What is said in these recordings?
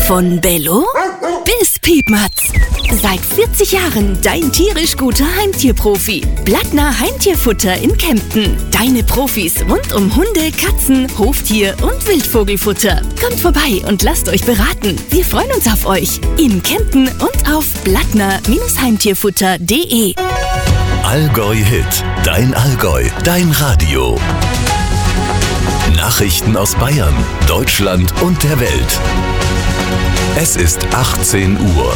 Von Bello bis Piepmatz. Seit 40 Jahren dein tierisch guter Heimtierprofi. Blattner Heimtierfutter in Kempten. Deine Profis rund um Hunde, Katzen, Hoftier und Wildvogelfutter. Kommt vorbei und lasst euch beraten. Wir freuen uns auf euch. In Kempten und auf blattner-heimtierfutter.de. Allgäu Hit. Dein Allgäu. Dein Radio. Nachrichten aus Bayern, Deutschland und der Welt. Es ist 18 Uhr.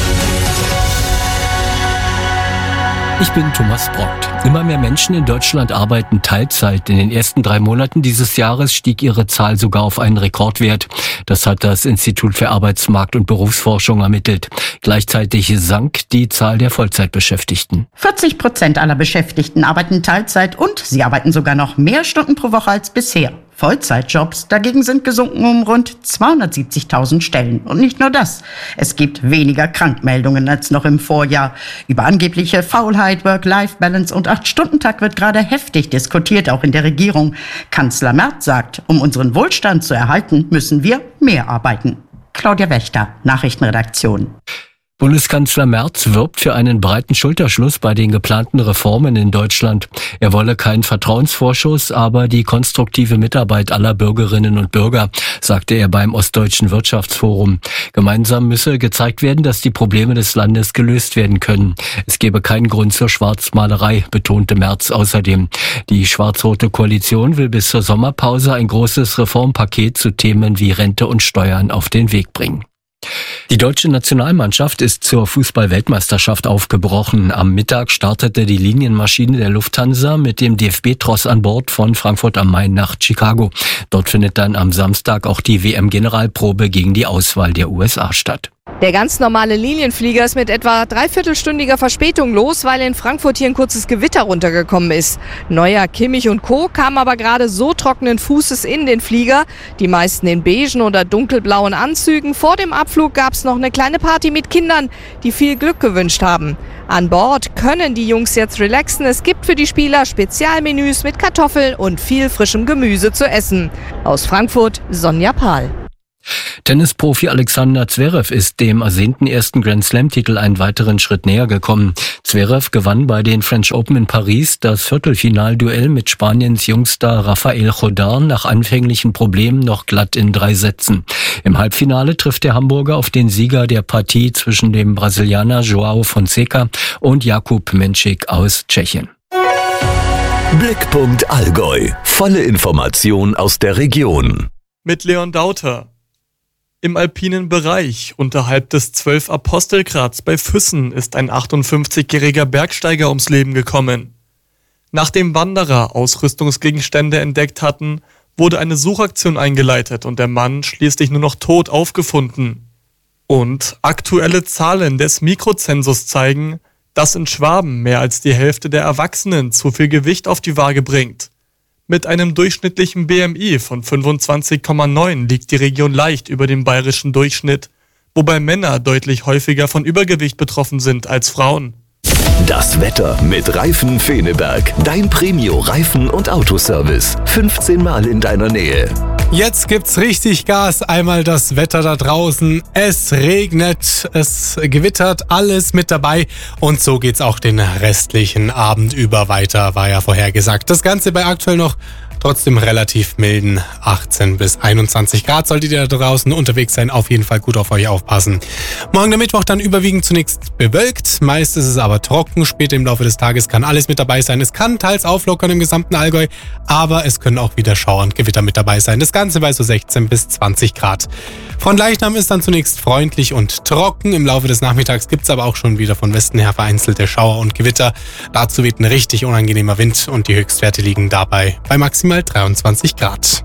Ich bin Thomas Brockt. Immer mehr Menschen in Deutschland arbeiten Teilzeit. In den ersten 3 Monaten dieses Jahres stieg ihre Zahl sogar auf einen Rekordwert. Das hat das Institut für Arbeitsmarkt- und Berufsforschung ermittelt. Gleichzeitig sank die Zahl der Vollzeitbeschäftigten. 40% aller Beschäftigten arbeiten Teilzeit und sie arbeiten sogar noch mehr Stunden pro Woche als bisher. Vollzeitjobs dagegen sind gesunken um rund 270.000 Stellen. Und nicht nur das. Es gibt weniger Krankmeldungen als noch im Vorjahr. Über angebliche Faulheit, Work-Life-Balance und 8-Stunden-Tag wird gerade heftig diskutiert, auch in der Regierung. Kanzler Merz sagt, um unseren Wohlstand zu erhalten, müssen wir mehr arbeiten. Claudia Wächter, Nachrichtenredaktion. Bundeskanzler Merz wirbt für einen breiten Schulterschluss bei den geplanten Reformen in Deutschland. Er wolle keinen Vertrauensvorschuss, aber die konstruktive Mitarbeit aller Bürgerinnen und Bürger, sagte er beim Ostdeutschen Wirtschaftsforum. Gemeinsam müsse gezeigt werden, dass die Probleme des Landes gelöst werden können. Es gebe keinen Grund zur Schwarzmalerei, betonte Merz außerdem. Die schwarz-rote Koalition will bis zur Sommerpause ein großes Reformpaket zu Themen wie Rente und Steuern auf den Weg bringen. Die deutsche Nationalmannschaft ist zur Fußball-Weltmeisterschaft aufgebrochen. Am Mittag startete die Linienmaschine der Lufthansa mit dem DFB-Tross an Bord von Frankfurt am Main nach Chicago. Dort findet dann am Samstag auch die WM-Generalprobe gegen die Auswahl der USA statt. Der ganz normale Linienflieger ist mit etwa dreiviertelstündiger Verspätung los, weil in Frankfurt hier ein kurzes Gewitter runtergekommen ist. Neuer, Kimmich und Co. kamen aber gerade so trockenen Fußes in den Flieger. Die meisten in beigen oder dunkelblauen Anzügen. Vor dem Abflug gab es noch eine kleine Party mit Kindern, die viel Glück gewünscht haben. An Bord können die Jungs jetzt relaxen. Es gibt für die Spieler Spezialmenüs mit Kartoffeln und viel frischem Gemüse zu essen. Aus Frankfurt, Sonja Pahl. Tennisprofi Alexander Zverev ist dem ersehnten ersten Grand-Slam-Titel einen weiteren Schritt näher gekommen. Zverev gewann bei den French Open in Paris das Viertelfinalduell mit Spaniens Jungstar Rafael Jodar nach anfänglichen Problemen noch glatt in 3 Sätzen. Im Halbfinale trifft der Hamburger auf den Sieger der Partie zwischen dem Brasilianer João Fonseca und Jakub Menšík aus Tschechien. Blickpunkt Allgäu. Volle Information aus der Region. Mit Leon Dauter. Im alpinen Bereich unterhalb des 12-Apostelgrats bei Füssen ist ein 58-jähriger Bergsteiger ums Leben gekommen. Nachdem Wanderer Ausrüstungsgegenstände entdeckt hatten, wurde eine Suchaktion eingeleitet und der Mann schließlich nur noch tot aufgefunden. Und aktuelle Zahlen des Mikrozensus zeigen, dass in Schwaben mehr als die Hälfte der Erwachsenen zu viel Gewicht auf die Waage bringt. Mit einem durchschnittlichen BMI von 25,9 liegt die Region leicht über dem bayerischen Durchschnitt, wobei Männer deutlich häufiger von Übergewicht betroffen sind als Frauen. Das Wetter mit Reifen Feneberg. Dein Premio-Reifen- und Autoservice. 15 Mal in deiner Nähe. Jetzt gibt's richtig Gas. Einmal das Wetter da draußen. Es regnet, es gewittert, alles mit dabei. Und so geht's auch den restlichen Abend über weiter, war ja vorhergesagt. Das Ganze bei aktuell noch trotzdem relativ milden 18 bis 21 Grad. Solltet ihr da draußen unterwegs sein, auf jeden Fall gut auf euch aufpassen. Morgen der Mittwoch dann überwiegend zunächst bewölkt. Meist ist es aber trocken. Später im Laufe des Tages kann alles mit dabei sein. Es kann teils auflockern im gesamten Allgäu, aber es können auch wieder Schauer und Gewitter mit dabei sein. Das Ganze bei so 16 bis 20 Grad. Von Leichnam ist dann zunächst freundlich und trocken. Im Laufe des Nachmittags gibt es aber auch schon wieder von Westen her vereinzelte Schauer und Gewitter. Dazu weht ein richtig unangenehmer Wind und die Höchstwerte liegen dabei bei maximal 23 Grad.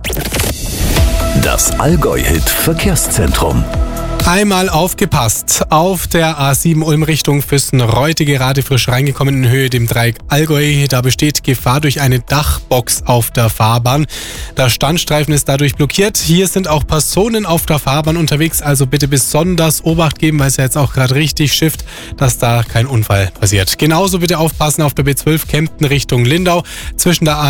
Das Allgäu-Hit Verkehrszentrum. Einmal aufgepasst. Auf der A7 Ulm Richtung Füssen-Reute gerade frisch reingekommen in Höhe dem Dreieck Allgäu. Da besteht Gefahr durch eine Dachbox auf der Fahrbahn. Der Standstreifen ist dadurch blockiert. Hier sind auch Personen auf der Fahrbahn unterwegs, also bitte besonders Obacht geben, weil es ja jetzt auch gerade richtig schifft, dass da kein Unfall passiert. Genauso bitte aufpassen auf der B12 Kempten Richtung Lindau zwischen der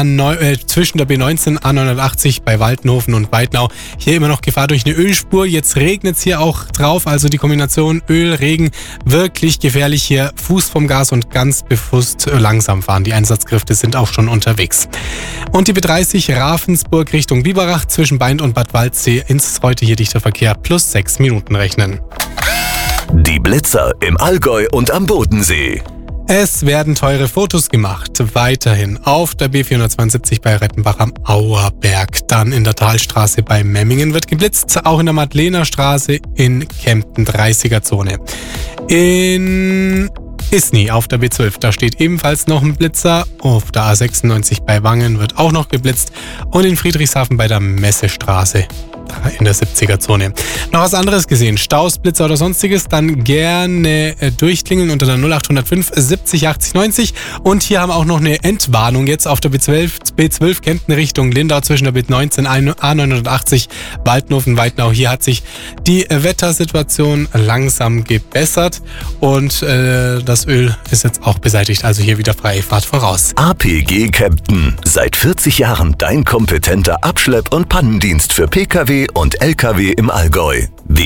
B19 A980 bei Waldenhofen und Weidnau. Hier immer noch Gefahr durch eine Ölspur. Jetzt regnet es hier auch Acht drauf, also die Kombination Öl, Regen, wirklich gefährlich hier. Fuß vom Gas und ganz bewusst langsam fahren. Die Einsatzkräfte sind auch schon unterwegs. Und die B30 Ravensburg Richtung Biberach zwischen Beint und Bad Waldsee ins heute hier dichter Verkehr plus 6 Minuten rechnen. Die Blitzer im Allgäu und am Bodensee. Es werden teure Fotos gemacht. Weiterhin auf der B472 bei Rettenbach am Auerberg. Dann in der Talstraße bei Memmingen wird geblitzt. Auch in der Madlenerstraße in Kempten 30er-Zone. In Isny auf der B12, da steht ebenfalls noch ein Blitzer. Auf der A96 bei Wangen wird auch noch geblitzt. Und in Friedrichshafen bei der Messestraße in der 70er-Zone. Noch was anderes gesehen, Staus, Blitzer oder sonstiges, dann gerne durchklingeln unter der 0805 70 80 90. Und hier haben wir auch noch eine Entwarnung jetzt auf der B12 Kempten Richtung Lindau zwischen der B19 A980 Waldnofen-Weitenau. Hier hat sich die Wettersituation langsam gebessert und das Öl ist jetzt auch beseitigt, also hier wieder freie Fahrt voraus. APG Kempten. Seit 40 Jahren dein kompetenter Abschlepp- und Pannendienst für Pkw und Lkw im Allgäu.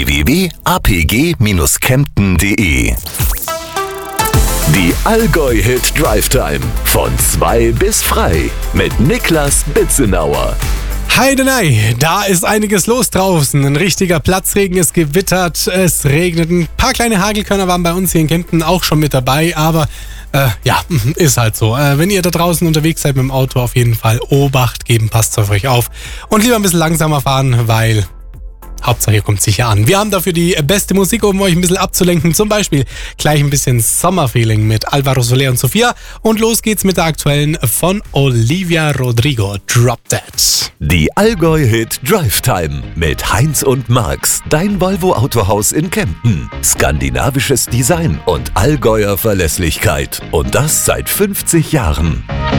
www.apg-kempten.de. Die Allgäu-Hit Drive Time. Von 2 bis frei. Mit Niklas Bitzenauer. Heidenei, da ist einiges los draußen. Ein richtiger Platzregen, es gewittert, es regnet. Ein paar kleine Hagelkörner waren bei uns hier in Kempten auch schon mit dabei, aber ja, ist halt so. Wenn ihr da draußen unterwegs seid mit dem Auto, auf jeden Fall Obacht geben, passt auf euch auf und lieber ein bisschen langsamer fahren, weil Hauptsache hier kommt sicher an. Wir haben dafür die beste Musik, um euch ein bisschen abzulenken. Zum Beispiel gleich ein bisschen Sommerfeeling mit Alvaro Soler und Sophia. Und los geht's mit der aktuellen von Olivia Rodrigo, Drop Dead. Die Allgäu-Hit Drive Time mit Heinz und Max. Dein Volvo Autohaus in Kempten. Skandinavisches Design und Allgäuer Verlässlichkeit. Und das seit 50 Jahren.